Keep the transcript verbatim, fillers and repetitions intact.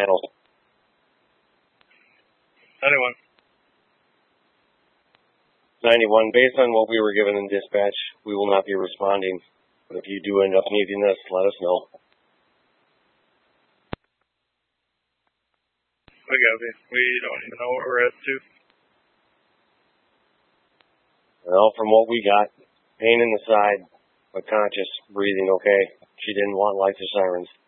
channel. ninety-one. ninety-one, based on what we were given in dispatch, we will not be responding. But if you do end up needing us, let us know. We got you. We don't even know what we're at, too. Well, from what we got, pain in the side, but conscious, breathing okay. She didn't want lights or sirens.